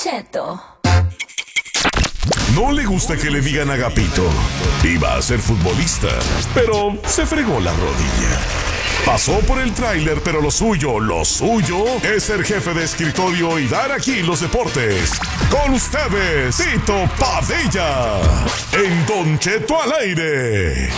Cheto. No le gusta que le digan Agapito. Iba a ser futbolista, pero se fregó la rodilla. Pasó por el tráiler, pero lo suyo es ser jefe de escritorio y dar aquí los deportes. Con ustedes, Tito Padilla, en Don Cheto al aire.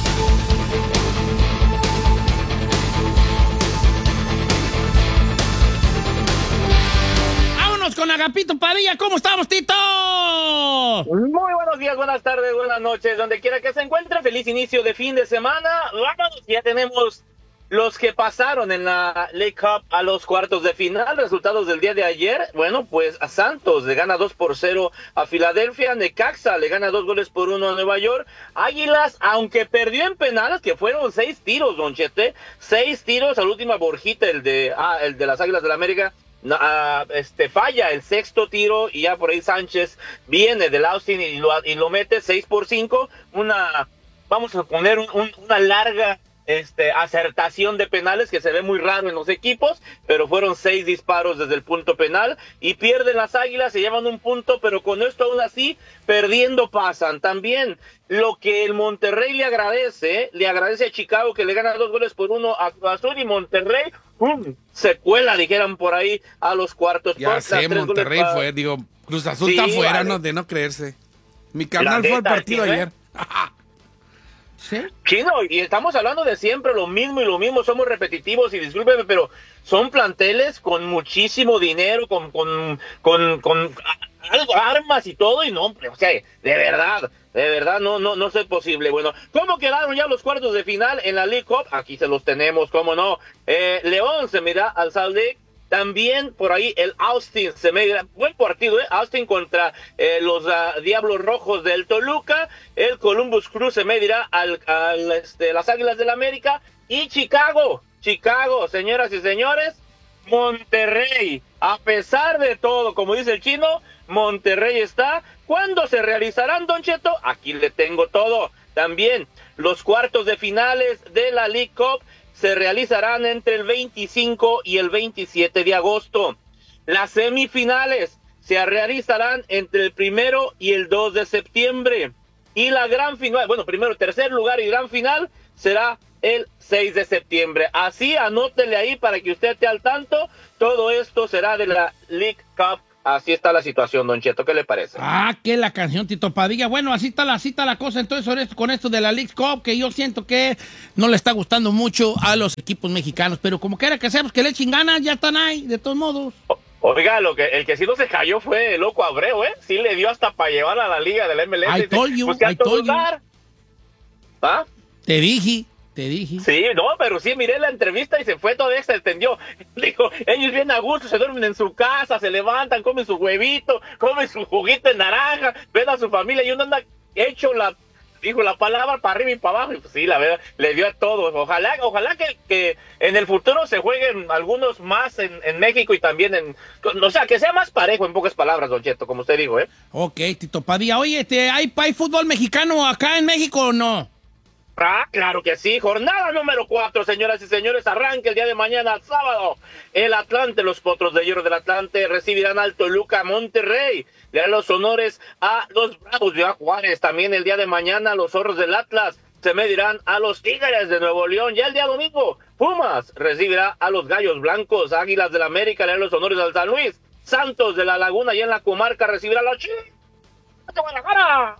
Con Agapito Padilla, ¿cómo estamos, Tito? Muy buenos días, buenas tardes, buenas noches, donde quiera que se encuentre. Feliz inicio de fin de semana. Vámonos, ya tenemos los que pasaron en la League Cup a los cuartos de final. Resultados del día de ayer. Bueno, pues a Santos le gana 2-0 a Filadelfia. Necaxa le gana 2-1 a Nueva York. Águilas, aunque perdió en penales, que fueron 6 tiros, Don Chete. 6 tiros a la última Borjita, el de las Águilas del América. Falla el sexto tiro y ya por ahí Sánchez viene del Austin y lo mete 6-5, vamos a poner una larga acertación de penales que se ve muy raro en los equipos, pero fueron 6 disparos desde el punto penal y pierden las Águilas, se llevan un punto, pero con esto aún así perdiendo pasan. También lo que el Monterrey le agradece a Chicago, que le gana 2-1 a Cruz Azul, y Monterrey se cuela, dijeran por ahí, a los cuartos. Ya sé, Monterrey fue, Cruz Azul sí, está fuera, vale. De no creerse. Mi carnal fue al partido ayer. ¿Sí? Chino, y estamos hablando de siempre lo mismo, somos repetitivos y discúlpeme, pero son planteles con muchísimo dinero, con armas y todo, y no, o sea, de verdad, no es posible. Bueno, ¿cómo quedaron ya los cuartos de final en la League Cup? Aquí se los tenemos, cómo no. León se mira al Salt Lake. También por ahí el Austin se medirá, buen partido, Austin contra los Diablos Rojos del Toluca. El Columbus Crew se medirá las Águilas del América. Y Chicago, señoras y señores, Monterrey, a pesar de todo, como dice el chino, Monterrey está. ¿Cuándo se realizarán, Don Cheto? Aquí le tengo todo. También los cuartos de finales de la League Cup se realizarán entre el 25 y el 27 de agosto. Las semifinales se realizarán entre el 1 y el 2 de septiembre. Y la gran final, bueno, primero, tercer lugar y gran final será el 6 de septiembre. Así, anótele ahí para que usted esté al tanto. Todo esto será de la League Cup. Así está la situación, Don Cheto, ¿qué le parece? Que la canción, Tito Padilla. Bueno, así está la cosa entonces con esto de la League Cup, que yo siento que no le está gustando mucho a los equipos mexicanos, pero como quiera que sea, pues que le echen ganas, ya están ahí, de todos modos. Oiga, el que sí no se cayó fue el Loco Abreu, Sí le dio hasta para llevar a la liga del MLS. I told you. ¿Ah? Te dije. Sí, no, pero sí, miré la entrevista y se fue, todavía se extendió. Dijo, ellos vienen a gusto, se duermen en su casa, se levantan, comen su huevito, comen su juguito de naranja, ven a su familia y uno anda hecho dijo la palabra para arriba y para abajo. Y pues sí, la verdad, le dio a todos. Ojalá que en el futuro se jueguen algunos más en México y también o sea, que sea más parejo, en pocas palabras, Don Cheto, como usted dijo, Ok, Tito Padilla. Oye, ¿hay fútbol mexicano acá en México o no? Claro que sí. Jornada número 4, señoras y señores, arranca el día de mañana, sábado. El Atlante, los Potros de Hierro del Atlante recibirán al Toluca Monterrey. Le dan los honores a los Bravos de Juárez. También el día de mañana, los Zorros del Atlas se medirán a los Tigres de Nuevo León. Ya el día domingo, Pumas recibirá a los Gallos Blancos. Águilas del América le dan los honores al San Luis. Santos de la Laguna, y en la comarca, recibirá a los Chivas de Guadalajara.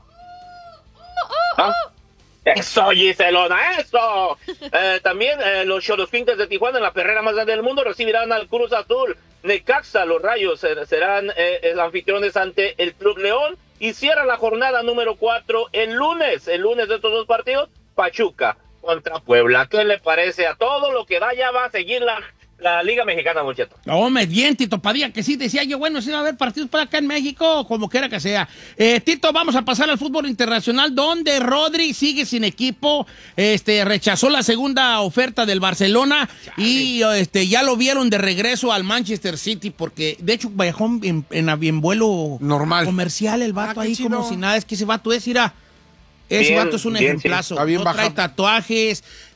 Eso, Giselona, eso. También los Xoloscuincles de Tijuana, en la perrera más grande del mundo, recibirán al Cruz Azul. Necaxa, los Rayos, serán anfitriones ante el Club León. Y cierra la jornada número 4 el lunes de estos dos partidos, Pachuca contra Puebla. ¿Qué le parece? A todo lo que da ya va a seguir la Liga Mexicana, Moncheto. Hombre, bien, Tito Padilla, que sí decía yo, bueno, sí va a haber partidos para acá en México, como quiera que sea. Tito, vamos a pasar al fútbol internacional, donde Rodri sigue sin equipo, rechazó la segunda oferta del Barcelona. Chale. Y ya lo vieron de regreso al Manchester City, porque de hecho viajó en vuelo normal comercial el vato ahí, como si nada. Es que ese vato ese vato es un ejemplazo, sí. No trae tatuajes.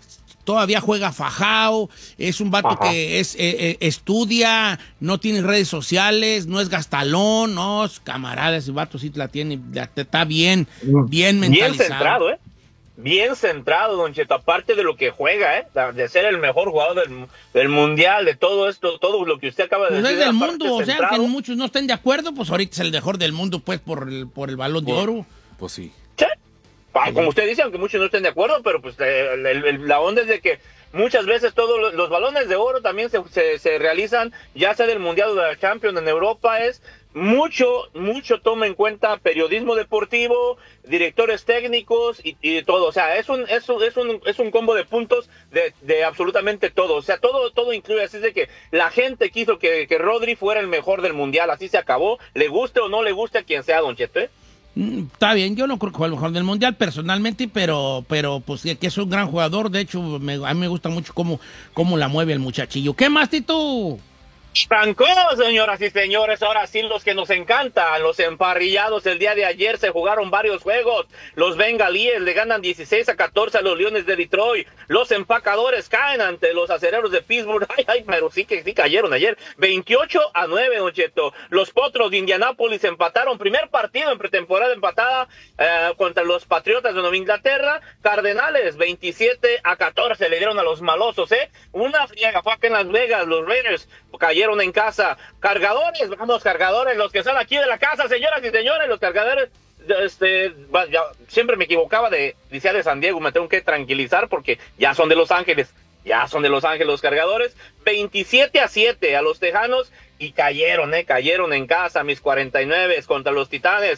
todavía juega fajao, es un vato que estudia, no tiene redes sociales, no es gastalón, no, camarada, ese vato sí la tiene, está bien mentalizado. Bien centrado, bien centrado, Don Cheto, aparte de lo que juega, de ser el mejor jugador del mundial, de todo esto, todo lo que usted acaba de decir. Es del mundo, o sea, que muchos no estén de acuerdo, pues ahorita es el mejor del mundo, pues, por el Balón de Oro. Pues sí. Sí. Como usted dice, aunque muchos no estén de acuerdo, pero pues la onda es de que muchas veces todos los balones de oro también se realizan, ya sea del Mundial o de la Champions en Europa, es mucho toma en cuenta periodismo deportivo, directores técnicos y todo, o sea, es un combo de puntos de absolutamente todo, o sea, todo incluye, así es de que la gente quiso que Rodri fuera el mejor del Mundial, así se acabó, le guste o no le guste a quien sea, Don Cheto, Está bien, yo no creo que fue el mejor del mundial personalmente, pero pues que es un gran jugador. De hecho, a mí me gusta mucho cómo la mueve el muchachillo. ¿Qué más, Tito? Francó, señoras y señores, ahora sí los que nos encantan, los emparrillados. El día de ayer se jugaron varios juegos. Los bengalíes le ganan 16-14 a los Leones de Detroit. Los empacadores caen ante los acereros de Pittsburgh. Ay, pero sí cayeron ayer. 28-9, Don Cheto. Los Potros de Indianápolis empataron. Primer partido en pretemporada empatada contra los Patriotas de Nueva Inglaterra. Cardenales 27-14 le dieron a los malosos, Una friega fue acá en Las Vegas. Los Raiders cayeron en casa. Cargadores, los que están aquí de la casa, señoras y señores, los cargadores, siempre me equivocaba decía de San Diego, me tengo que tranquilizar porque ya son de Los Ángeles los cargadores, 27-7 a los Tejanos y cayeron en casa, mis 49 contra los Titanes,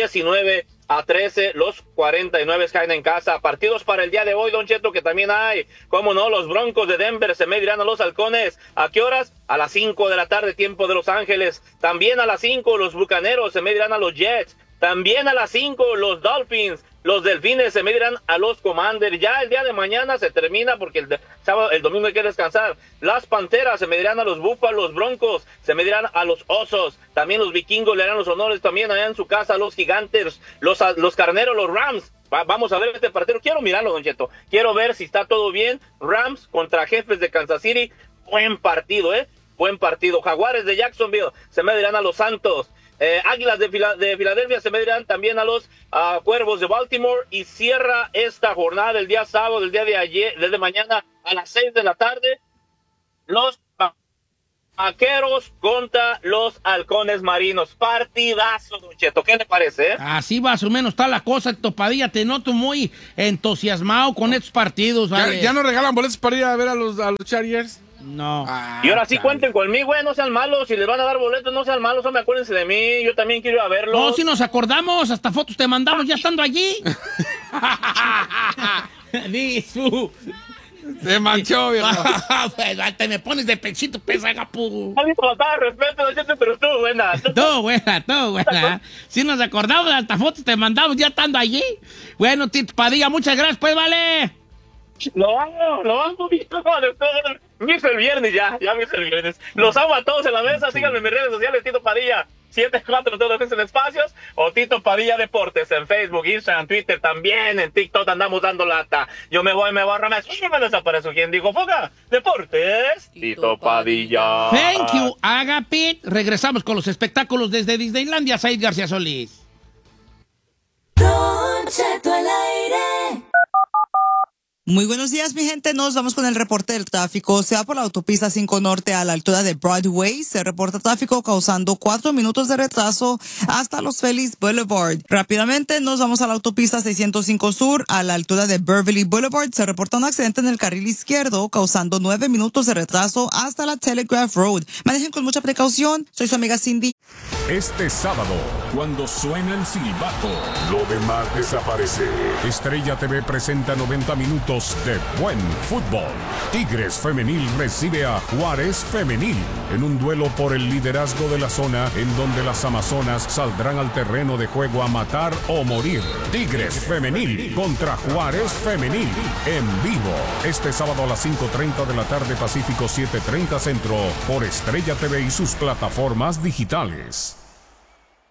19-13, los 49 caen en casa. Partidos para el día de hoy, Don Cheto, que también hay, cómo no, los Broncos de Denver se medirán a los Halcones. ¿A qué horas? A las 5 de la tarde, tiempo de Los Ángeles. También a las 5 los Bucaneros se medirán a los Jets. También a las 5 los Dolphins. Los Delfines se medirán a los Commanders. Ya el día de mañana se termina porque el domingo hay que descansar. Las Panteras se medirán a los Búfalos. Los Broncos se medirán a los Osos. También los Vikingos le harán los honores también allá en su casa a los Gigantes. Los Carneros, los Rams. Vamos a ver este partido. Quiero mirarlo, Don Cheto. Quiero ver si está todo bien. Rams contra Jefes de Kansas City. Buen partido, Buen partido. Jaguares de Jacksonville se medirán a los Santos. Águilas de Filadelfia se medirán también a los Cuervos de Baltimore y cierra esta jornada el día sábado, el día de ayer, desde mañana a las 6 de la tarde, los Vaqueros contra los Halcones Marinos. Partidazo, Don Cheto. ¿Qué le parece? Así más o menos está la cosa, Topadilla. Te noto muy entusiasmado con estos partidos. ¿Vale? ¿Ya no regalan boletos para ir a ver a los Chargers? No. Y ahora sí cuenten conmigo, no sean malos. Si les van a dar boletos, no sean malos. Hombre, acuérdense de mí. Yo también quiero ir a verlos. No, si nos acordamos. Hasta fotos te mandamos ya estando allí. Disu. Se manchó, viejo. Te me pones de pechito, pesa, gapu. Respeto, pero estuvo buena. Todo buena. Si nos acordamos, hasta fotos te mandamos ya estando allí. Bueno, Tito Padilla, muchas gracias, pues, vale. Lo amo, viejo. Me hizo el viernes ya me hizo el viernes. Los amo a todos en la mesa. Síganme en mis redes sociales, Tito Padilla 74 en todos los espacios, o Tito Padilla Deportes en Facebook, Instagram, Twitter, también en TikTok andamos dando lata. Yo me voy a Ramés y me desaparezco. ¿Quién dijo fuga? Deportes, Tito Padilla. Thank you, Agapit. Regresamos con los espectáculos desde Disneylandia. Said García Solís. Don Cheto al aire. Muy buenos días, mi gente. Nos vamos con el reporte del tráfico. Se va por la autopista 5 Norte a la altura de Broadway. Se reporta tráfico causando 4 minutos de retraso hasta Los Feliz Boulevard. Rápidamente nos vamos a la autopista 605 Sur a la altura de Beverly Boulevard. Se reporta un accidente en el carril izquierdo causando 9 minutos de retraso hasta la Telegraph Road. Manejen con mucha precaución. Soy su amiga Cindy. Este sábado, cuando suena el silbato, lo demás desaparece. Estrella TV presenta 90 minutos de buen fútbol. Tigres Femenil recibe a Juárez Femenil en un duelo por el liderazgo de la zona, en donde las Amazonas saldrán al terreno de juego a matar o morir. Tigres Femenil contra Juárez Femenil en vivo. Este sábado a las 5:30 de la tarde, Pacífico 7:30 Centro, por Estrella TV y sus plataformas digitales.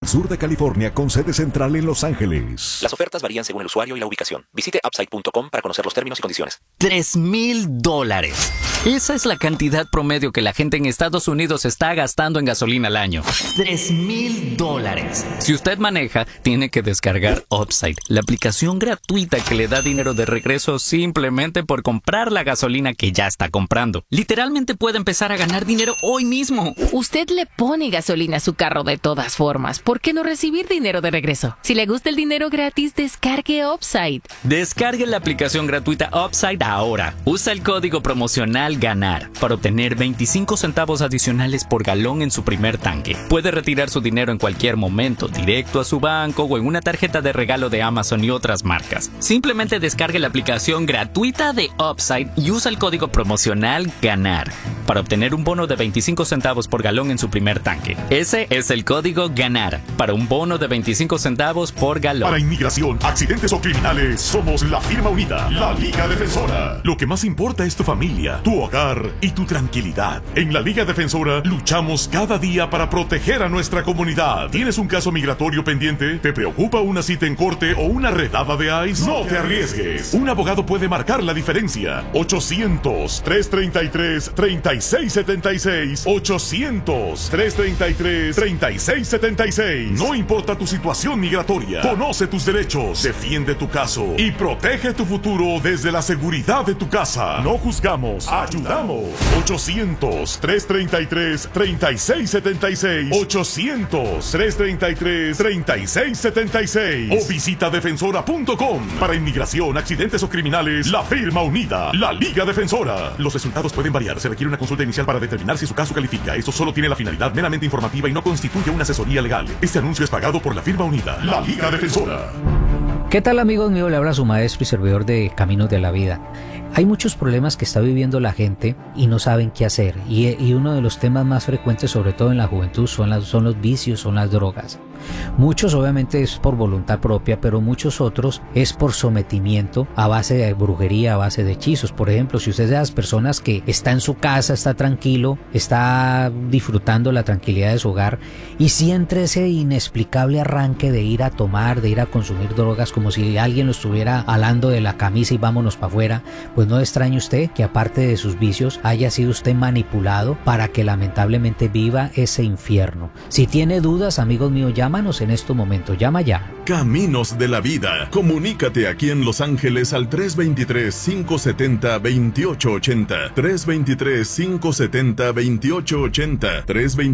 Sur de California con sede central en Los Ángeles. Las ofertas varían según el usuario y la ubicación. Visite upside.com para conocer los términos y condiciones. $3,000. Esa es la cantidad promedio que la gente en Estados Unidos está gastando en gasolina al año. $3,000. Si usted maneja, tiene que descargar Upside, la aplicación gratuita que le da dinero de regreso simplemente por comprar la gasolina que ya está comprando. Literalmente puede empezar a ganar dinero hoy mismo. Usted le pone gasolina a su carro de todas formas. ¿Por qué no recibir dinero de regreso? Si le gusta el dinero gratis, descargue Upside. Descargue la aplicación gratuita Upside ahora. Usa el código promocional GANAR para obtener 25 centavos adicionales por galón en su primer tanque. Puede retirar su dinero en cualquier momento, directo a su banco o en una tarjeta de regalo de Amazon y otras marcas. Simplemente descargue la aplicación gratuita de Upside y usa el código promocional GANAR para obtener un bono de 25 centavos por galón en su primer tanque. Ese es el código GANAR para un bono de 25 centavos por galón. Para inmigración, accidentes o criminales, somos la firma unida, la Liga Defensora. Lo que más importa es tu familia, tu hogar y tu tranquilidad. En la Liga Defensora luchamos cada día para proteger a nuestra comunidad. ¿Tienes un caso migratorio pendiente? ¿Te preocupa una cita en corte o una redada de ICE? No te arriesgues. Un abogado puede marcar la diferencia. 800-333-3676. 800-333-3676. No importa tu situación migratoria. Conoce tus derechos, defiende tu caso y protege tu futuro desde la seguridad de tu casa. No juzgamos, ayudamos. 800-333-3676. 800-333-3676. O visita defensora.com. Para inmigración, accidentes o criminales, la firma unida, la Liga Defensora. Los resultados pueden variar. Se requiere una consulta inicial para determinar si su caso califica. Esto solo tiene la finalidad meramente informativa y no constituye una asesoría legal. Este anuncio es pagado por la firma unida, la Liga Defensora. ¿Qué tal, amigos míos? Le habla su maestro y servidor de Caminos de la Vida. Hay muchos problemas que está viviendo la gente y no saben qué hacer. Y uno de los temas más frecuentes, sobre todo en la juventud, son los vicios, son las drogas. Muchos obviamente es por voluntad propia, pero muchos otros es por sometimiento a base de brujería, a base de hechizos. Por ejemplo, si usted es de las personas que está en su casa, está tranquilo, está disfrutando la tranquilidad de su hogar y siente ese inexplicable arranque de ir a tomar, de ir a consumir drogas, como si alguien lo estuviera alando de la camisa y vámonos para afuera, pues no extrañe usted que aparte de sus vicios haya sido usted manipulado para que lamentablemente viva ese infierno. Si tiene dudas, amigos míos, llámanos en estos momentos, llama ya. Caminos de la Vida. Comunícate aquí en Los Ángeles al 323-570-2880. 323-570-2880.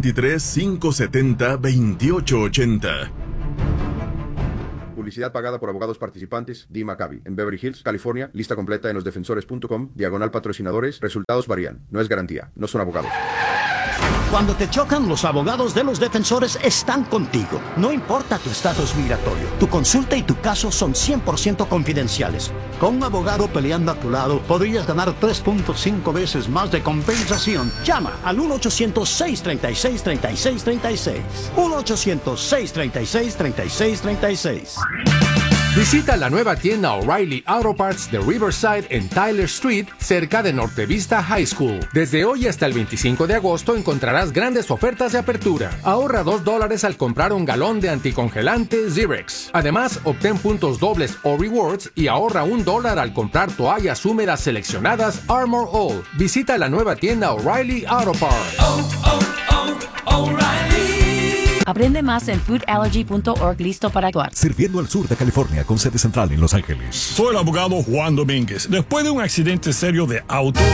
323-570-2880. Publicidad pagada por abogados participantes. Dee Maccabi, en Beverly Hills, California. Lista completa en losdefensores.com. /patrocinadores. Resultados varían. No es garantía. No son abogados. Cuando te chocan, los abogados de Los Defensores están contigo. No importa tu estatus migratorio. Tu consulta y tu caso son 100% confidenciales. Con un abogado peleando a tu lado, podrías ganar 3.5 veces más de compensación. Llama al 1-800-636-3636. 1-800-636-3636. Visita la nueva tienda O'Reilly Auto Parts de Riverside en Tyler Street, cerca de Norte Vista High School. Desde hoy hasta el 25 de agosto encontrarás grandes ofertas de apertura. Ahorra $2 al comprar un galón de anticongelante Zirex. Además, obtén puntos dobles o rewards y ahorra $1 al comprar toallas húmedas seleccionadas Armor All. Visita la nueva tienda O'Reilly Auto Parts. O'Reilly. Aprende más en foodallergy.org. Listo para actuar. Sirviendo al sur de California con sede central en Los Ángeles. Soy el abogado Juan Domínguez. Después de un accidente serio de auto